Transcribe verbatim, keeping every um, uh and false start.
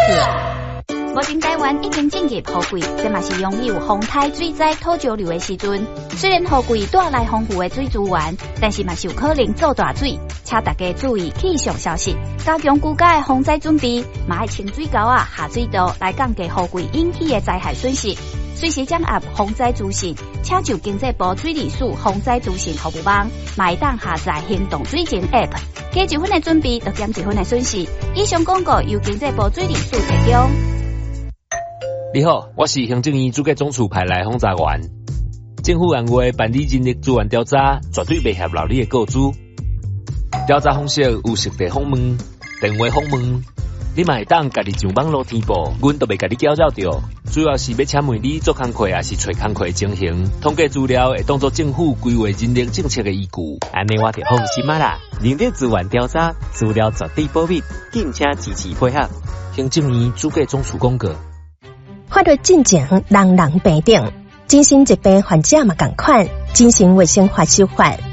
次。目前台湾已经进入雨季，这嘛是拥有风台水灾土石流的时阵。虽然雨季带来丰富的水资源，但是嘛是有可能造大水，请大家注意气象消息，加强居家的防灾准备，嘛要清水沟啊、下水道来降低雨季引起的灾害损失。随时掌握防灾资讯，请就经济部水利署防灾资讯服务网，嘛会当下载行动水情 App， 加一分的准备，就减一分的损失。以上广告由经济部水利署提供。 你好，我是行政院主计总处派来访查员。政府按话办理人力资源调查，绝对袂泄露你的个资。调查方式有实地访问、电话访问，你嘛会当家己上网络填报，阮都袂家己搅扰着。主要是要请问你做工课，还是找工课情形，统计资料会当作政府规划人力政策的依据。 安尼我就放心啊啦！人力资源调查资料绝对保密，敬请支持配合。 行政院主计总处公告。 法律进程人人平等，精神疾病患者嘛同款，精神卫生法修法